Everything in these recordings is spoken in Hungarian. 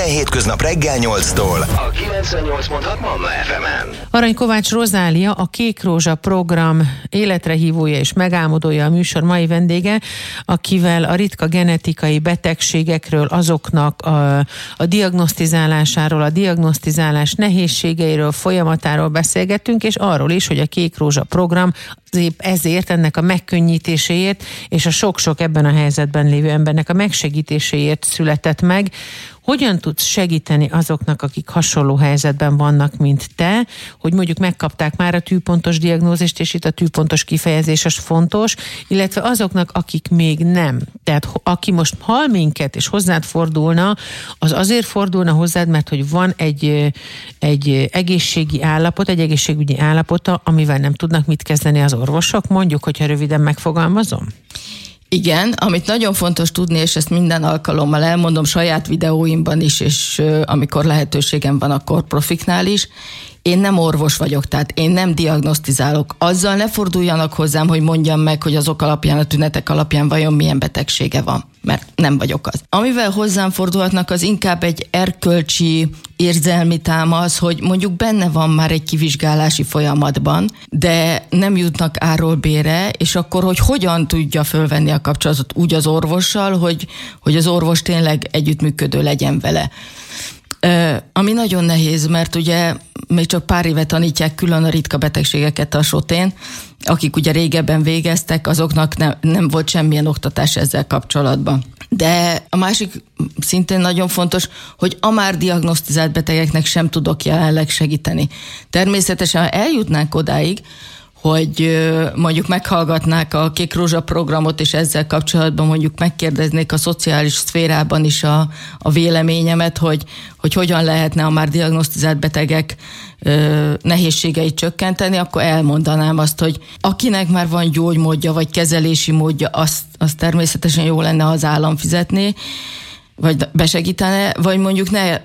Minden hétköznap reggel 8-tól a 98.6 Manna FM-en. Arany Kovács Rozália, a Kék Rózsa program életre hívója és megálmodója a műsor mai vendége, akivel a ritka genetikai betegségekről, azoknak a diagnosztizálásáról, a diagnosztizálás nehézségeiről, folyamatáról beszélgettünk, és arról is, hogy a Kék Rózsa program épp ezért, ennek a megkönnyítéséért és a sok-sok ebben a helyzetben lévő embernek a megsegítéséért született meg. Hogyan tudsz segíteni azoknak, akik hasonló helyzetben vannak, mint te, hogy mondjuk megkapták már a tűpontos diagnózist, és itt a tűpontos kifejezés az fontos, illetve azoknak, akik még nem. Tehát aki most hall minket, és hozzád fordulna, az azért fordulna hozzád, mert hogy van egy egészségi állapot, egy egészségügyi állapota, amivel nem tudnak mit kezdeni az orvosok, mondjuk, hogyha röviden megfogalmazom? Igen, amit nagyon fontos tudni, és ezt minden alkalommal elmondom saját videóimban is, és amikor lehetőségem van, akkor profiknál is, én nem orvos vagyok, tehát én nem diagnosztizálok. Azzal ne forduljanak hozzám, hogy mondjam meg, hogy azok alapján, a tünetek alapján vajon milyen betegsége van, mert nem vagyok az. Amivel hozzám fordulhatnak, az inkább egy erkölcsi, érzelmi támasz, hogy mondjuk benne van már egy kivizsgálási folyamatban, de nem jutnak A-ról B-re, és akkor, hogy hogyan tudja fölvenni a kapcsolatot úgy az orvossal, hogy az orvos tényleg együttműködő legyen vele. Ami nagyon nehéz, mert ugye még csak pár éve tanítják külön a ritka betegségeket a SOT-én, akik ugye régebben végeztek, azoknak nem volt semmilyen oktatás ezzel kapcsolatban. De a másik szintén nagyon fontos, hogy a már diagnosztizált betegeknek sem tudok jelenleg segíteni. Természetesen, ha eljutnánk odáig, hogy mondjuk meghallgatnák a Kék Rózsa programot, és ezzel kapcsolatban mondjuk megkérdeznék a szociális szférában is a véleményemet, hogy hogyan lehetne a már diagnosztizált betegek nehézségeit csökkenteni, akkor elmondanám azt, hogy akinek már van gyógymódja, vagy kezelési módja, azt természetesen jó lenne, ha az állam fizetné, vagy besegítene, vagy mondjuk ne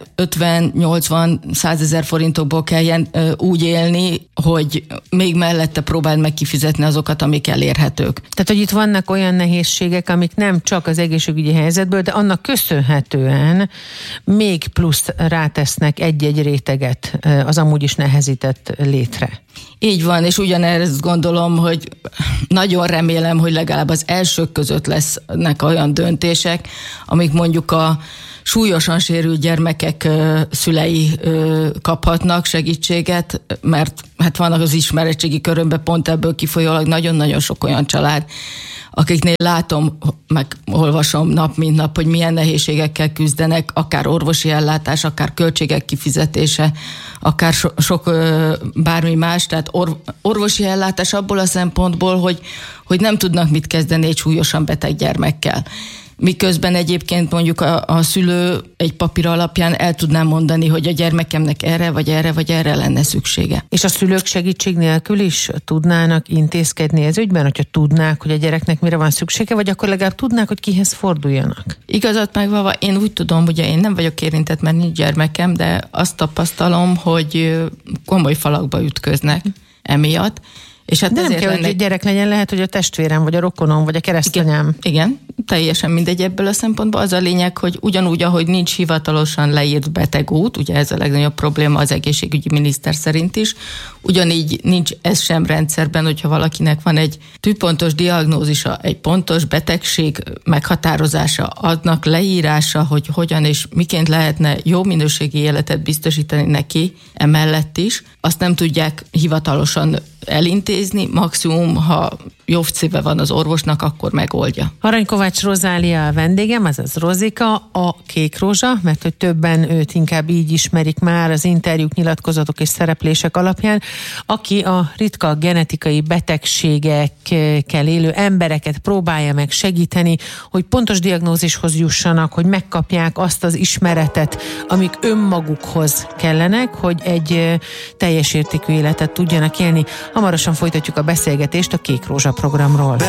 50-80-100 ezer forintokból kelljen úgy élni, hogy még mellette próbáld meg kifizetni azokat, amik elérhetők. Tehát, hogy itt vannak olyan nehézségek, amik nem csak az egészségügyi helyzetből, de annak köszönhetően még plusz rátesznek egy-egy réteget az amúgy is nehezített létre. Így van, és ugyanezt gondolom, hogy nagyon remélem, hogy legalább az elsők között lesznek olyan döntések, amik mondjuk a súlyosan sérült gyermekek szülei kaphatnak segítséget, mert hát vannak az ismeretségi körömben pont ebből kifolyólag nagyon-nagyon sok olyan család, akiknél látom, meg olvasom nap mint nap, hogy milyen nehézségekkel küzdenek, akár orvosi ellátás, akár költségek kifizetése, akár sok bármi más, tehát orvosi ellátás abból a szempontból, hogy nem tudnak mit kezdeni egy súlyosan beteg gyermekkel. Miközben egyébként mondjuk a szülő egy papír alapján el tudná mondani, hogy a gyermekemnek erre, vagy erre, vagy erre lenne szüksége. És a szülők segítség nélkül is tudnának intézkedni ez ügyben, hogyha tudnák, hogy a gyereknek mire van szüksége, vagy akkor legalább tudnák, hogy kihez forduljanak? Igazat megvalva, én úgy tudom, ugye én nem vagyok érintett, mert nincs gyermekem, de azt tapasztalom, hogy komoly falakba ütköznek emiatt. És hát de nem kell, hogy egy gyerek legyen, lehet, hogy a testvérem, vagy a rokonom, vagy a keresztanyám. Igen, teljesen mindegy ebből a szempontból. Az a lényeg, hogy ugyanúgy, ahogy nincs hivatalosan leírt betegút, ugye ez a legnagyobb probléma az egészségügyi miniszter szerint is, ugyanígy nincs ez sem rendszerben, hogyha valakinek van egy tűpontos diagnózisa, egy pontos betegség meghatározása, adnak leírása, hogy hogyan és miként lehetne jó minőségi életet biztosítani neki emellett is, azt nem tudják hivatalosan elintézni, maximum, ha jobb szíve van az orvosnak, akkor megoldja. Arany Kovács Rozália a vendégem, azaz Rozika, a Kék Rózsa, mert hogy többen őt inkább így ismerik már az interjúk, nyilatkozatok és szereplések alapján, aki a ritka genetikai betegségekkel élő embereket próbálja meg segíteni, hogy pontos diagnózishoz jussanak, hogy megkapják azt az ismeretet, amik önmagukhoz kellenek, hogy egy teljes értékű életet tudjanak élni. Hamarosan folytatjuk a beszélgetést a Kék Rózsa programról.